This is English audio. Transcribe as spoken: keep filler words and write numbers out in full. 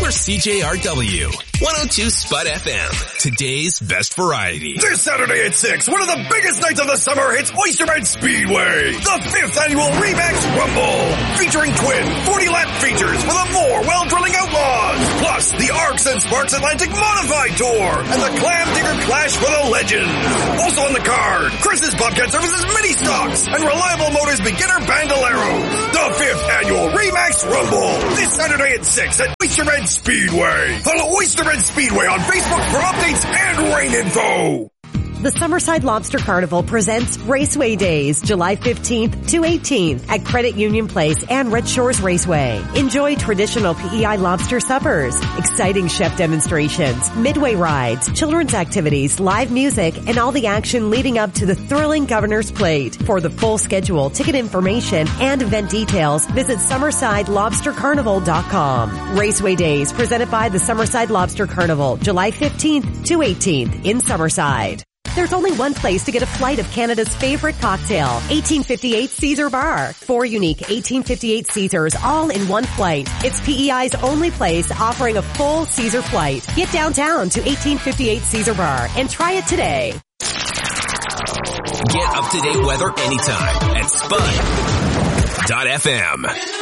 or C J R W. one oh two Spud F M. Today's best variety. This Saturday at six, one of the biggest nights of the summer hits Oysterbed Speedway. The fifth annual Remax Rumble. Featuring twin forty-lap features for the more well-drilling outlaws. Plus, the Arcs and Sparks Atlantic Modified Tour. And the Clam Digger Clash for the legends. Also on the card, Chris's Bobcat Services Mini Stocks and Reliable Motors Beginner Bandolero. The fifth annual Remax Rumble. This Saturday at six at Oysterbed Speedway. Follow Oysterbed Speedway on Facebook for updates and rain info. The Summerside Lobster Carnival presents Raceway Days, July fifteenth to eighteenth at Credit Union Place and Red Shores Raceway. Enjoy traditional P E I lobster suppers, exciting chef demonstrations, midway rides, children's activities, live music, and all the action leading up to the thrilling Governor's Plate. For the full schedule, ticket information, and event details, visit summerside lobster carnival dot com. Raceway Days, presented by the Summerside Lobster Carnival, July fifteenth to eighteenth in Summerside. There's only one place to get a flight of Canada's favorite cocktail, eighteen fifty-eight Caesar Bar. Four unique eighteen fifty-eight Caesars all in one flight. It's P E I's only place offering a full Caesar flight. Get downtown to eighteen fifty-eight Caesar Bar and try it today. Get up-to-date weather anytime at Spud dot F M.